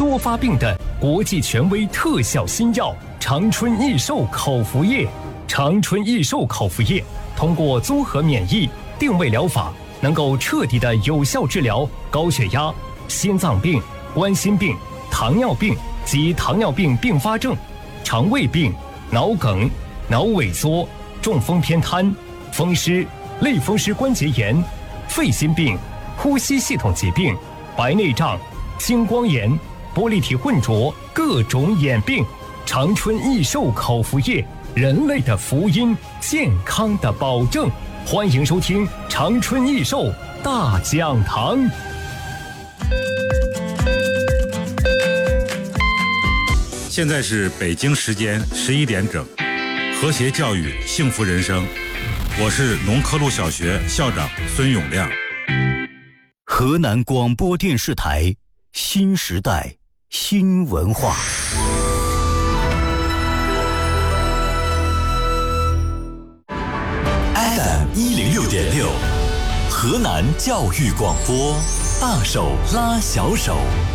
多发病的国际权威特效新药长春益寿口服液。长春益寿口服液通过综合免疫定位疗法，能够彻底的有效治疗高血压、心脏病、冠心病、糖尿病及糖尿病并发症、肠胃病、脑梗、脑萎缩、中风偏瘫、风湿、类风湿关节炎、肺心病、呼吸系统疾病、白内障、青光眼、玻璃体混浊各种眼病。长春益寿口服液，人类的福音，健康的保证。欢迎收听长春益寿大讲堂。 现在是北京时间11点整，和谐教育，幸福人生。我是农科路小学校长孙永亮。 河南广播电视台新时代新文化。FM106.6，河南教育广播，大手拉小手。